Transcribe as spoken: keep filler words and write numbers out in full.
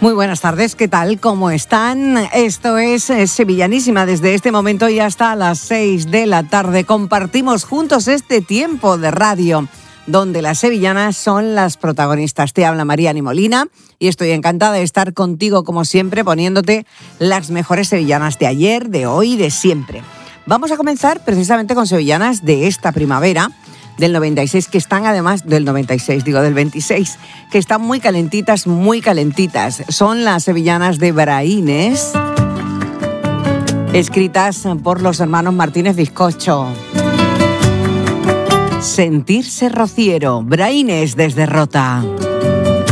Muy buenas tardes, ¿qué tal? ¿Cómo están? Esto es eh, Sevillanísima. Desde este momento y hasta las seis de la tarde compartimos juntos este tiempo de radio donde las sevillanas son las protagonistas. Te habla Mariani Molina y estoy encantada de estar contigo como siempre poniéndote las mejores sevillanas de ayer, de hoy y de siempre. Vamos a comenzar precisamente con sevillanas de esta primavera del noventa y seis, que están además del noventa y seis, digo del veintiséis, que están muy calentitas, muy calentitas. Son las sevillanas de Braines, escritas por los hermanos Martínez Bizcocho. Sentirse rociero, Braines desde Rota.